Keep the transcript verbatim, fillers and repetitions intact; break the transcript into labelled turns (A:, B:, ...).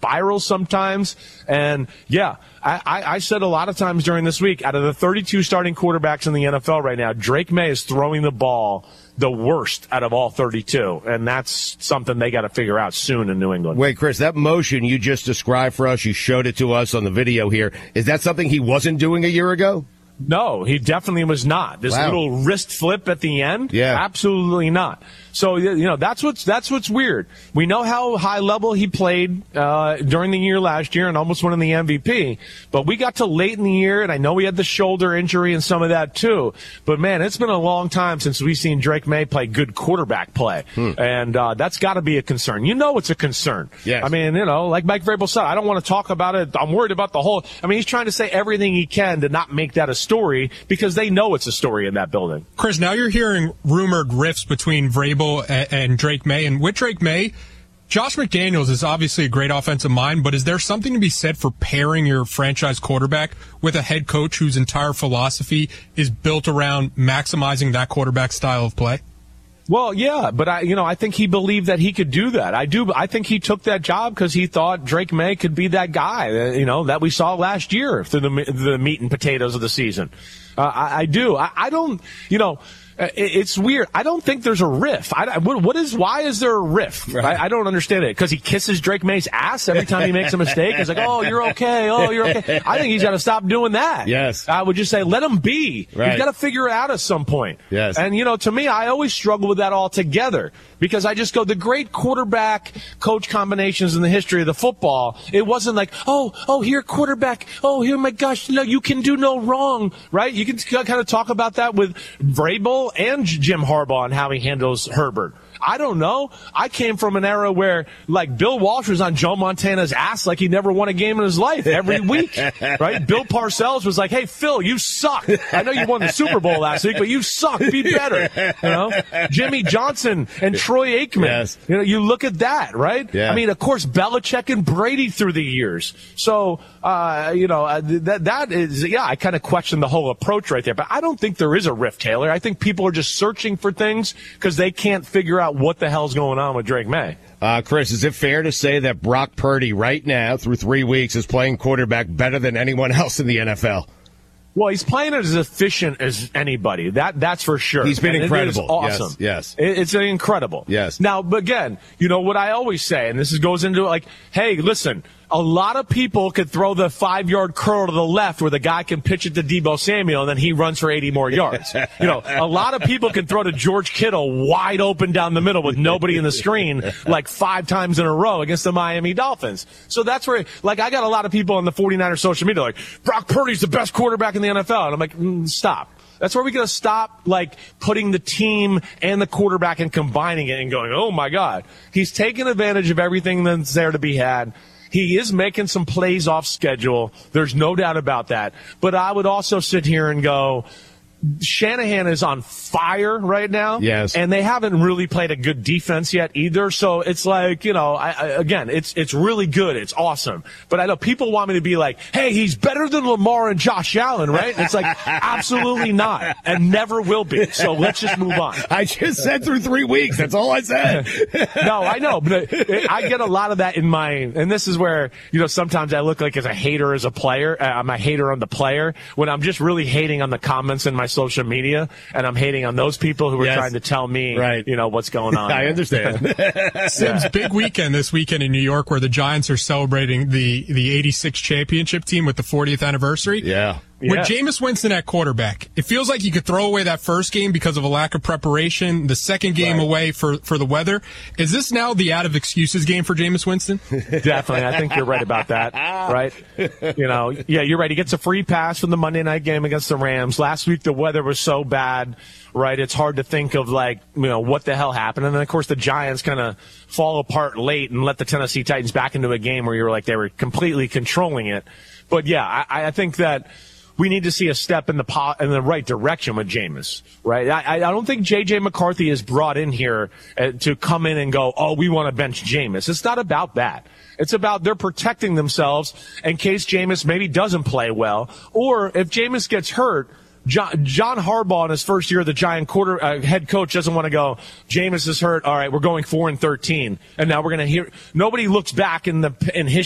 A: spirals sometimes. And, yeah, I, I, I said a lot of times during this week, out of the thirty-two starting quarterbacks in the N F L right now, Drake May is throwing the ball the worst out of all thirty-two, and that's something they got to figure out soon in New England.
B: Wait, Chris, that motion you just described for us, you showed it to us on the video here, is that something he wasn't doing a year ago?
A: No, he definitely was not. This
B: Wow.
A: little wrist flip at the end?
B: Yeah.
A: Absolutely not. So, you know, that's what's, that's what's weird. We know how high level he played, uh, during the year last year and almost won the M V P. But we got to late in the year, and I know he had the shoulder injury and some of that too. But man, it's been a long time since we've seen Drake May play good quarterback play. Hmm. And, uh, that's gotta be a concern. You know, it's a concern.
B: Yes.
A: I mean, you know, like Mike Vrabel said, I don't want to talk about it. I'm worried about the whole, I mean, he's trying to say everything he can to not make that a story because they know it's a story in that building.
C: Chris, now you're hearing rumored rifts between Vrabel and, and Drake May. And with Drake May, Josh McDaniels is obviously a great offensive mind, but is there something to be said for pairing your franchise quarterback with a head coach whose entire philosophy is built around maximizing that quarterback style of play?
A: Well, yeah, but I, you know, I think he believed that he could do that. I do. I think he took that job because he thought Drake May could be that guy, uh, you know, that we saw last year through the the meat and potatoes of the season. Uh, I, I do. I, I don't, you know. It's weird. I don't think there's a riff. I, what, what is? Why is there a riff? Right. I, I don't understand it. Because he kisses Drake May's ass every time he makes a mistake. It's like, oh, you're okay. Oh, you're okay. I think he's got to stop doing that.
B: Yes.
A: I would just say, let him be.
B: Right.
A: He's got to figure it out at some point.
B: Yes.
A: And, you know, to me, I always struggle with that altogether. Because I just go, the great quarterback coach combinations in the history of the football, it wasn't like, oh, oh, here, quarterback. Oh, here, my gosh, no, you can do no wrong. Right? You can kind of talk about that with Vrabel and Jim Harbaugh and how he handles Herbert. I don't know. I came from an era where, like, Bill Walsh was on Joe Montana's ass like he never won a game in his life every week, right? Bill Parcells was like, hey, Phil, you suck. I know you won the Super Bowl last week, but you suck. Be better. You know? Jimmy Johnson and Troy Aikman.
B: Yes.
A: You know, you look at that, right?
B: Yeah.
A: I mean, of course, Belichick and Brady through the years. So, uh, you know, uh, that that is, yeah, I kind of question the whole approach right there. But I don't think there is a rift, Taylor. I think people are just searching for things because they can't figure out what the hell's going on with Drake May.
B: Uh, Chris, is it fair to say that Brock Purdy right now, through three weeks, is playing quarterback better than anyone else in the N F L?
A: Well, he's playing as efficient as anybody. That that's for sure.
B: He's been
A: and
B: incredible.
A: It is awesome.
B: Yes, yes.
A: It, it's incredible.
B: Yes.
A: Now, but again, you know what I always say, and this is, goes into like, hey, listen, a lot of people could throw the five-yard curl to the left where the guy can pitch it to Deebo Samuel and then he runs for eighty more yards. You know, a lot of people can throw to George Kittle wide open down the middle with nobody in the screen like five times in a row against the Miami Dolphins. So that's where, like, I got a lot of people on the 49ers social media like, Brock Purdy's the best quarterback in the N F L. And I'm like, mm, stop. That's where we got to stop, like, putting the team and the quarterback and combining it and going, oh, my God. He's taking advantage of everything that's there to be had. He is making some plays off schedule. There's no doubt about that. But I would also sit here and go, Shanahan is on fire right now.
B: Yes.
A: And they haven't really played a good defense yet either. So it's like, you know, I, I, again, it's it's really good. It's awesome. But I know people want me to be like, hey, he's better than Lamar and Josh Allen, right? And it's like, absolutely not. And never will be. So let's just move on.
B: I just said through three weeks. That's all I said.
A: No, I know. But I get a lot of that in my, and this is where, you know, sometimes I look like as a hater as a player. I'm a hater on the player when I'm just really hating on the comments in my social media, and I'm hating on those people who are
B: yes.
A: trying to tell me,
B: right.
A: you know, what's going on.
B: I understand.
C: Sim's yeah. big weekend this weekend in New York where the Giants are celebrating the, the eighty-six championship team with the fortieth anniversary.
B: Yeah.
C: With
A: yeah.
C: Jameis Winston at quarterback, it feels like you could throw away that first game because of a lack of preparation, the second game
A: right.
C: away for, for the weather. Is this now the out of excuses game for Jameis Winston?
A: Definitely. I think you're right about that, right? You know, yeah, you're right. He gets a free pass from the Monday night game against the Rams. Last week the weather was so bad, right? It's hard to think of, like, you know, what the hell happened. And then, of course, the Giants kind of fall apart late and let the Tennessee Titans back into a game where you were like they were completely controlling it. But, yeah, I, I think that we need to see a step in the po- in the right direction with Jameis, right? I, I don't think J J McCarthy is brought in here uh, to come in and go, oh, we want to bench Jameis. It's not about that. It's about they're protecting themselves in case Jameis maybe doesn't play well, or if Jameis gets hurt. John, John Harbaugh in his first year, the Giant quarter uh, head coach doesn't want to go, Jameis is hurt. All right, we're going four and thirteen, and now we're going to hear. Nobody looks back in the in history.